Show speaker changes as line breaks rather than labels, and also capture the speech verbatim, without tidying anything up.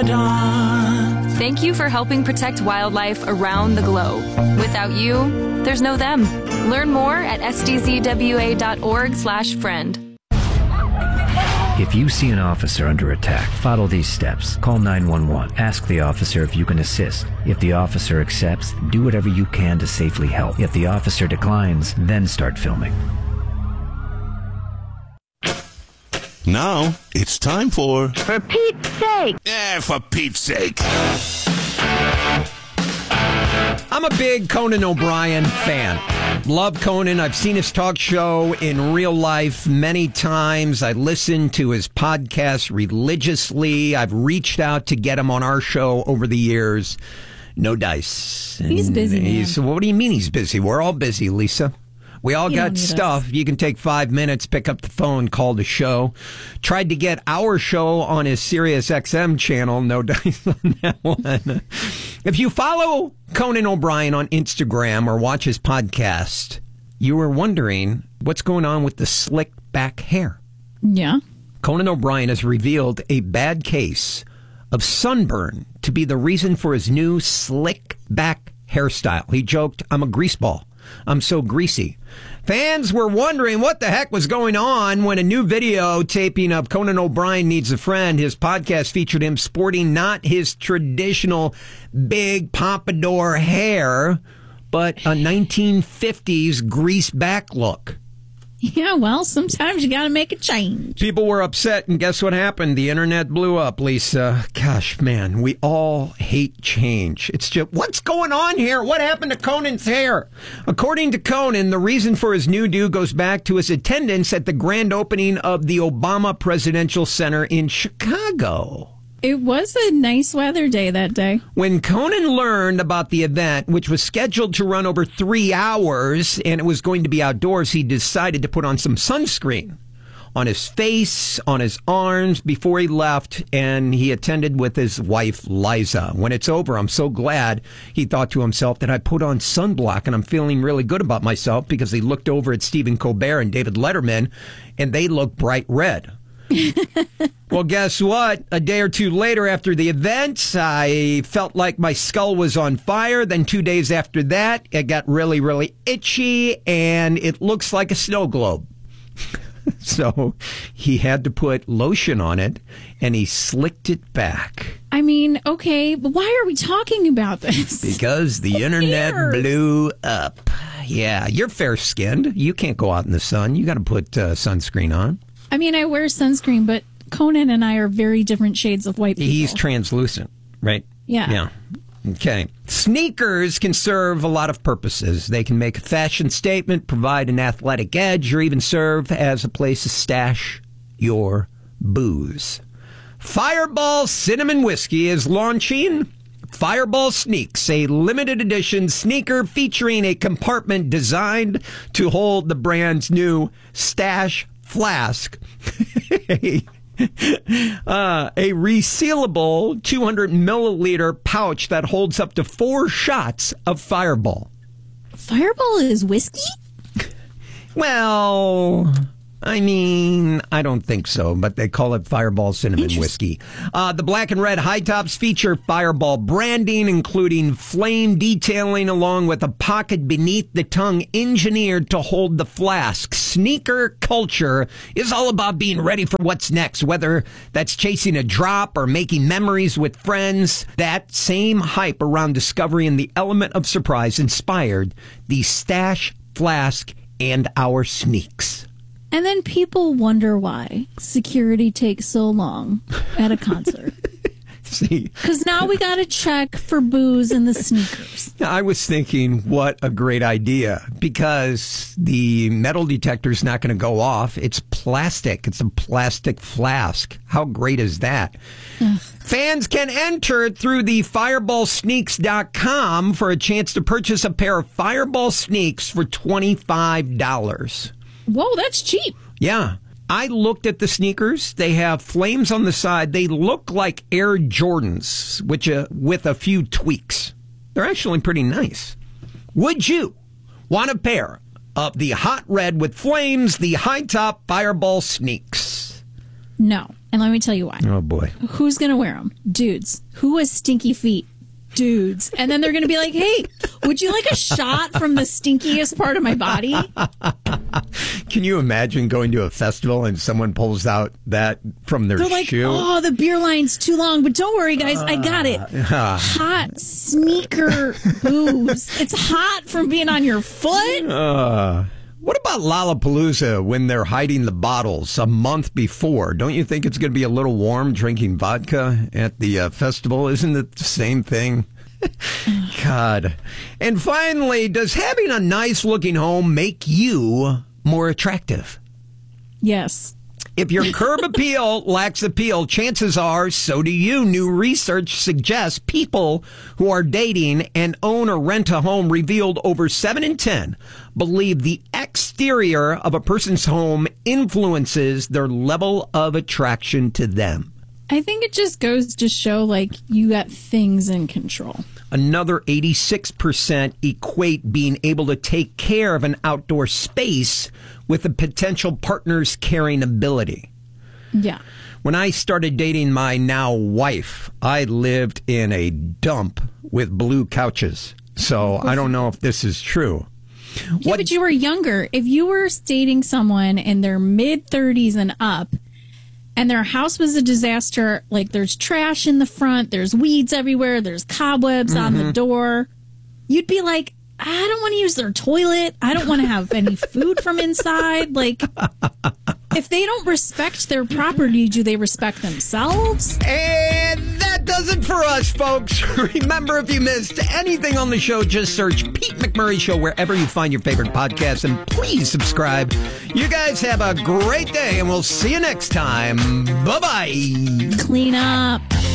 paradise.
Thank you for helping protect wildlife around the globe. Without you, there's no them. Learn more at s d z w a dot org slash friend.
If you see an officer under attack, follow these steps. Call nine one one. Ask the officer if you can assist. If the officer accepts, do whatever you can to safely help. If the officer declines, then start filming.
Now, it's time for...
For Pete's sake!
Eh, for Pete's sake.
I'm a big Conan O'Brien fan. Love Conan. I've seen his talk show in real life many times. I listen to his podcast religiously. I've reached out to get him on our show over the years. No dice.
He's busy, man.
He's, well, what do you mean he's busy? We're all busy, Lisa. We all
You
got
don't need
stuff.
us.
You can take five minutes, pick up the phone, call the show. Tried to get our show on his Sirius X M channel. No dice on that one. If you follow Conan O'Brien on Instagram or watch his podcast, you were wondering what's going on with the slick back hair.
Yeah.
Conan O'Brien has revealed a bad case of sunburn to be the reason for his new slick back hairstyle. He joked, "I'm a greaseball. I'm so greasy." Fans were wondering what the heck was going on when a new video taping of Conan O'Brien Needs a Friend, his podcast, featured him sporting not his traditional big pompadour hair, but a nineteen fifties grease back look.
Yeah, well, sometimes you got to make a change.
People were upset, and guess what happened? The internet blew up, Lisa. Gosh, man, we all hate change. It's just, what's going on here? What happened to Conan's hair? According to Conan, the reason for his new do goes back to his attendance at the grand opening of the Obama Presidential Center in Chicago.
It was a nice weather day that day.
When Conan learned about the event, which was scheduled to run over three hours, and it was going to be outdoors, he decided to put on some sunscreen on his face, on his arms before he left, and he attended with his wife, Liza. When it's over, I'm so glad, he thought to himself, that I put on sunblock, and I'm feeling really good about myself, because he looked over at Stephen Colbert and David Letterman, and they look bright red. Well, guess what? A day or two later after the event, I felt like my skull was on fire. Then two days after that, it got really, really itchy, and it looks like a snow globe. So he had to put lotion on it, and he slicked it back.
I mean, okay, but why are we talking about this?
Because the internet blew up. Yeah, you're fair-skinned. You can't go out in the sun. You got to put uh, sunscreen on.
I mean, I wear sunscreen, but Conan and I are very different shades of white people.
He's translucent, right?
Yeah.
Yeah. Okay. Sneakers can serve a lot of purposes. They can make a fashion statement, provide an athletic edge, or even serve as a place to stash your booze. Fireball Cinnamon Whiskey is launching Fireball Sneaks, a limited edition sneaker featuring a compartment designed to hold the brand's new stash flask. uh, a resealable two hundred milliliter pouch that holds up to four shots of Fireball.
Fireball is whiskey?
Well, I mean, I don't think so, but they call it Fireball Cinnamon Whiskey. Uh, the black and red high tops feature Fireball branding, including flame detailing, along with a pocket beneath the tongue engineered to hold the flask. Sneaker culture is all about being ready for what's next, whether that's chasing a drop or making memories with friends. That same hype around discovery and the element of surprise inspired the Stash Flask and our Sneaks.
And then people wonder why security takes so long at a concert.
See,
because now we got to check for booze in the sneakers.
I was thinking, what a great idea, because the metal detector is not going to go off. It's plastic. It's a plastic flask. How great is that? Ugh. Fans can enter through the fireball sneaks dot com for a chance to purchase a pair of Fireball Sneaks for twenty-five dollars.
Whoa, that's cheap.
Yeah. I looked at the sneakers. They have flames on the side. They look like Air Jordans, which uh, with a few tweaks. They're actually pretty nice. Would you want a pair of the hot red with flames, the high top Fireball Sneaks?
No. And let me tell you why.
Oh, boy.
Who's going to wear them? Dudes. Who has stinky feet? Dudes. And then they're going to be like, hey, would you like a shot from the stinkiest part of my body?
Can you imagine going to a festival and someone pulls out that from their
They're like,
shoe?
oh, the beer line's too long. But don't worry, guys. I got it.
Uh,
Hot sneaker booze. It's hot from being on your foot.
uh, what about Lollapalooza when they're hiding the bottles a month before? Don't you think it's going to be a little warm drinking vodka at the uh, festival? Isn't it the same thing? God. And finally, does having a nice looking home make you more attractive?
Yes.
If your curb appeal lacks appeal, chances are so do you. New research suggests people who are dating and own or rent a home revealed over seven in ten believe the exterior of a person's home influences their level of attraction to them.
I think it just goes to show, like, you got things in control.
Another eighty-six percent equate being able to take care of an outdoor space with a potential partner's caring ability.
Yeah.
When I started dating my now wife, I lived in a dump with blue couches. So I don't know if this is true.
Yeah,
What-
but you were younger. If you were dating someone in their mid-thirties and up, and their house was a disaster, like there's trash in the front, there's weeds everywhere, there's cobwebs on the door, you'd be like, I don't want to use their toilet. I don't want to have any food from inside. Like, if they don't respect their property, do they respect themselves?
And that does it for us, folks. Remember, if you missed anything on the show, just search Pete McMurray Show wherever you find your favorite podcast, and please subscribe. You guys have a great day, and we'll see you next time. Bye-bye.
Clean up.